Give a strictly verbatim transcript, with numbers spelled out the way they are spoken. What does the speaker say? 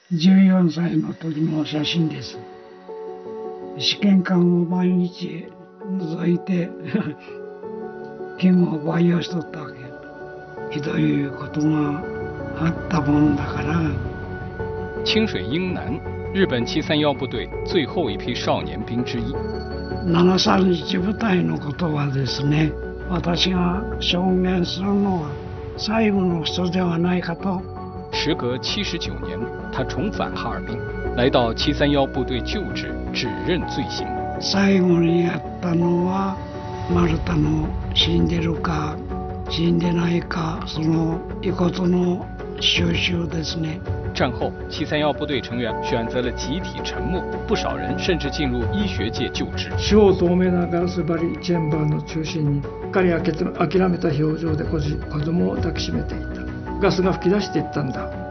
じゅうよんさいの時の写真です。試験管を毎日覗いて金を培養しとったわけ。ひどいことがあったもんだから。 清水英男，日本七三一部隊最後一批少年兵之一。 ななさんいち部隊のことはですね、私が証言するのは最後の人ではないかと。 时隔七十九年，他重返哈尔滨，来到七三一部队旧址，指认罪行。 最後にやったのは丸太の死んでるか死んでないか、その遺骨の収集ですね。 战后，七三一部队成员选择了集体沉默，不少人甚至进入医学界就职。 超透明なガラス張りチェンバーの中心に、彼は諦めた表情で子供を抱きしめていた。ガスが噴き出していったんだ。